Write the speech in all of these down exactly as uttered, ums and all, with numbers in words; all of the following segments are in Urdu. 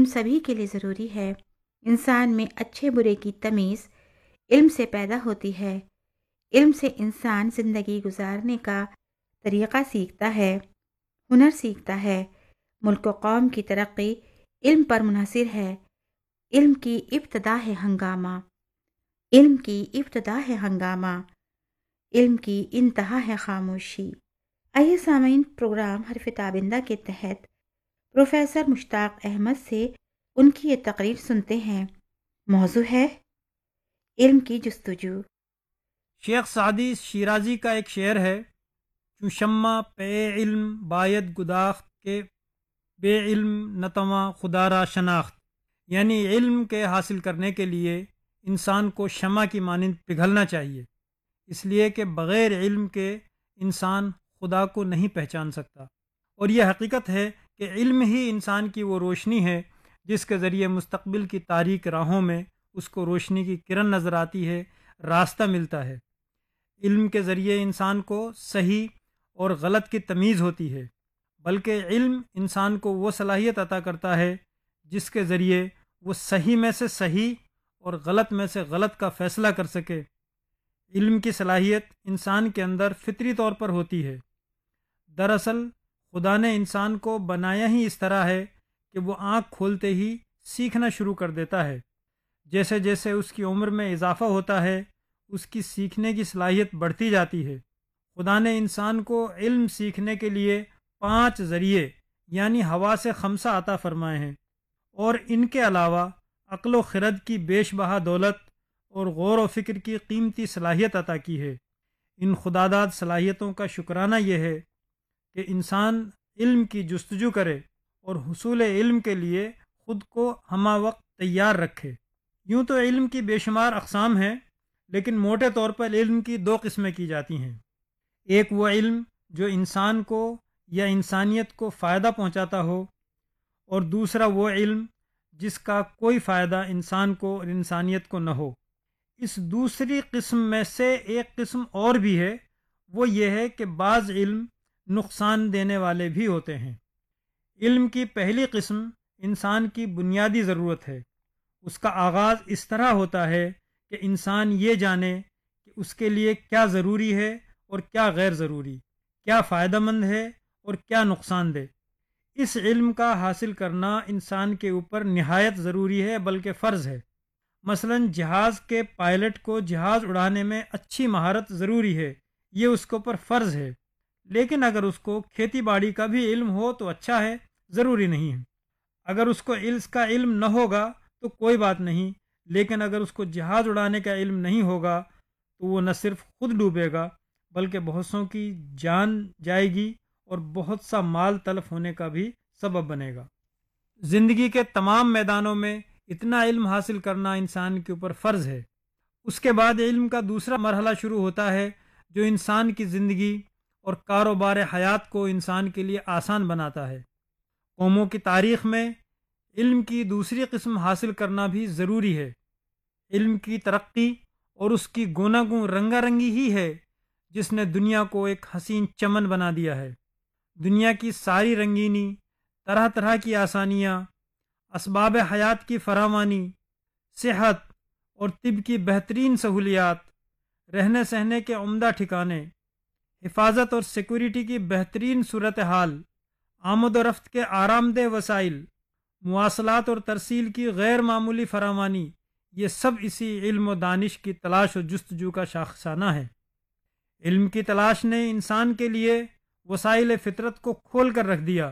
سبھی کے لیے ضروری ہے۔ انسان میں اچھے برے کی تمیز علم سے پیدا ہوتی ہے۔ علم سے انسان زندگی گزارنے کا طریقہ سیکھتا ہے، ہنر سیکھتا ہے۔ ملک و قوم کی ترقی علم پر منحصر ہے۔ علم کی ابتدا ہے ہنگامہ، علم کی ابتدا ہے ہنگامہ، علم کی انتہا ہے خاموشی۔ آئیے سامعین، پروگرام حرف تابندہ کے تحت پروفیسر مشتاق احمد سے ان کی یہ تقریر سنتے ہیں۔ موضوع ہے علم کی جستجو۔ شیخ سعدی شیرازی کا ایک شعر ہے، چون شمع پہ علم باید گداخت کے بے علم نتواں خدا را شناخت، یعنی علم کے حاصل کرنے کے لیے انسان کو شمع کی مانند پگھلنا چاہیے، اس لیے کہ بغیر علم کے انسان خدا کو نہیں پہچان سکتا۔ اور یہ حقیقت ہے کہ علم ہی انسان کی وہ روشنی ہے جس کے ذریعے مستقبل کی تاریک راہوں میں اس کو روشنی کی کرن نظر آتی ہے، راستہ ملتا ہے۔ علم کے ذریعے انسان کو صحیح اور غلط کی تمیز ہوتی ہے، بلکہ علم انسان کو وہ صلاحیت عطا کرتا ہے جس کے ذریعے وہ صحیح میں سے صحیح اور غلط میں سے غلط کا فیصلہ کر سکے۔ علم کی صلاحیت انسان کے اندر فطری طور پر ہوتی ہے۔ دراصل خدا نے انسان کو بنایا ہی اس طرح ہے کہ وہ آنکھ کھولتے ہی سیکھنا شروع کر دیتا ہے۔ جیسے جیسے اس کی عمر میں اضافہ ہوتا ہے، اس کی سیکھنے کی صلاحیت بڑھتی جاتی ہے۔ خدا نے انسان کو علم سیکھنے کے لیے پانچ ذریعے یعنی حواس خمسہ عطا فرمائے ہیں، اور ان کے علاوہ عقل و خرد کی بیش بہا دولت اور غور و فکر کی قیمتی صلاحیت عطا کی ہے۔ ان خداداد صلاحیتوں کا شکرانہ یہ ہے کہ انسان علم کی جستجو کرے اور حصول علم کے لیے خود کو ہمہ وقت تیار رکھے۔ یوں تو علم کی بے شمار اقسام ہیں، لیکن موٹے طور پر علم کی دو قسمیں کی جاتی ہیں۔ ایک وہ علم جو انسان کو یا انسانیت کو فائدہ پہنچاتا ہو، اور دوسرا وہ علم جس کا کوئی فائدہ انسان کو اور انسانیت کو نہ ہو۔ اس دوسری قسم میں سے ایک قسم اور بھی ہے، وہ یہ ہے کہ بعض علم نقصان دینے والے بھی ہوتے ہیں۔ علم کی پہلی قسم انسان کی بنیادی ضرورت ہے۔ اس کا آغاز اس طرح ہوتا ہے کہ انسان یہ جانے کہ اس کے لیے کیا ضروری ہے اور کیا غیر ضروری، کیا فائدہ مند ہے اور کیا نقصان دہ۔ اس علم کا حاصل کرنا انسان کے اوپر نہایت ضروری ہے، بلکہ فرض ہے۔ مثلا جہاز کے پائلٹ کو جہاز اڑانے میں اچھی مہارت ضروری ہے، یہ اس کے اوپر فرض ہے۔ لیکن اگر اس کو کھیتی باڑی کا بھی علم ہو تو اچھا ہے، ضروری نہیں ہے۔ اگر اس کو اس کا علم نہ ہوگا تو کوئی بات نہیں، لیکن اگر اس کو جہاز اڑانے کا علم نہیں ہوگا تو وہ نہ صرف خود ڈوبے گا بلکہ بہت سوں کی جان جائے گی اور بہت سا مال تلف ہونے کا بھی سبب بنے گا۔ زندگی کے تمام میدانوں میں اتنا علم حاصل کرنا انسان کے اوپر فرض ہے۔ اس کے بعد علم کا دوسرا مرحلہ شروع ہوتا ہے جو انسان کی زندگی اور کاروبار حیات کو انسان کے لیے آسان بناتا ہے۔ قوموں کی تاریخ میں علم کی دوسری قسم حاصل کرنا بھی ضروری ہے۔ علم کی ترقی اور اس کی گوناگون رنگا رنگی ہی ہے جس نے دنیا کو ایک حسین چمن بنا دیا ہے۔ دنیا کی ساری رنگینی، طرح طرح کی آسانیاں، اسباب حیات کی فراوانی، صحت اور طب کی بہترین سہولیات، رہنے سہنے کے عمدہ ٹھکانے، حفاظت اور سیکورٹی کی بہترین صورتحال، آمد و رفت کے آرام دہ وسائل، مواصلات اور ترسیل کی غیر معمولی فراوانی، یہ سب اسی علم و دانش کی تلاش و جستجو کا شاخسانہ ہے۔ علم کی تلاش نے انسان کے لیے وسائل فطرت کو کھول کر رکھ دیا۔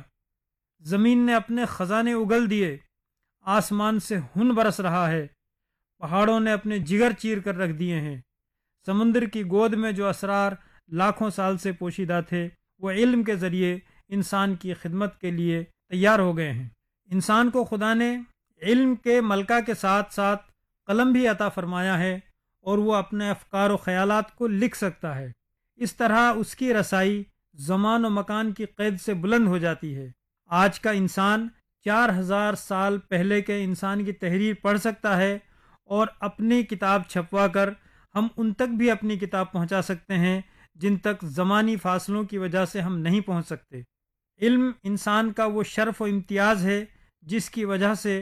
زمین نے اپنے خزانے اگل دیے، آسمان سے ہن برس رہا ہے، پہاڑوں نے اپنے جگر چیر کر رکھ دیے ہیں۔ سمندر کی گود میں جو اسرار لاکھوں سال سے پوشیدہ تھے وہ علم کے ذریعے انسان کی خدمت کے لیے تیار ہو گئے ہیں۔ انسان کو خدا نے علم کے ملکہ کے ساتھ ساتھ قلم بھی عطا فرمایا ہے اور وہ اپنے افکار و خیالات کو لکھ سکتا ہے۔ اس طرح اس کی رسائی زمان و مکان کی قید سے بلند ہو جاتی ہے۔ آج کا انسان چار ہزار سال پہلے کے انسان کی تحریر پڑھ سکتا ہے اور اپنی کتاب چھپوا کر ہم ان تک بھی اپنی کتاب پہنچا سکتے ہیں جن تک زمانی فاصلوں کی وجہ سے ہم نہیں پہنچ سکتے۔ علم انسان کا وہ شرف و امتیاز ہے جس کی وجہ سے